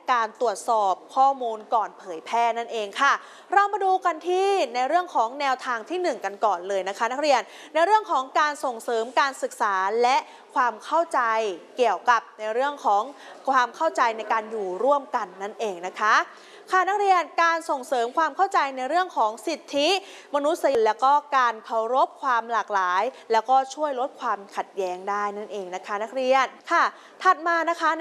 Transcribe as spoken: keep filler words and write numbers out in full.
การตรวจสอบข้อมูลก่อนเผยแพร่นั่นเองค่ะเรามาดูกันที่ในเรื่องของแนวทางที่หนึ่งกันก่อนเลยนะคะนักเรียนในเรื่องของการส่งเสริมการศึกษาและความเข้าใจเกี่ยวกับในเรื่องของความเข้าใจในการอยู่ร่วมกันนั่นเองนะคะค่ะนักเรียนการส่งเสริมความเข้าใจในเรื่องของสิทธิมนุษยชนแล้วก็การเคารพความหลากหลายแล้วก็ช่วยลดความขัดแย้งได้นั่นเองนะคะนักเรียนค่ะถัดมานะคะ